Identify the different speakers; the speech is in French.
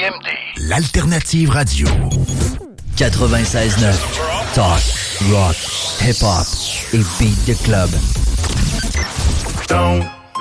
Speaker 1: CJMD.
Speaker 2: L'alternative radio.
Speaker 3: 96.9. Talk, rock, hip-hop et beat de club.
Speaker 2: Don't